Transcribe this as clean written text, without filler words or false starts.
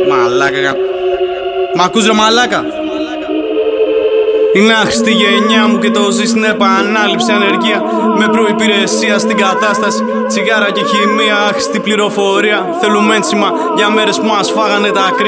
Μαλάκα. Μ' ακούς ρε μαλάκα? Είναι άχρηστη γενιά μου και το ζει στην επανάληψη. Ανεργία με προϋπηρεσία στην κατάσταση. Τσιγάρα και χημεία, άχρηστη πληροφορία. Θέλουμε ένσημα για μέρες που μας φάγανε τα κρύα.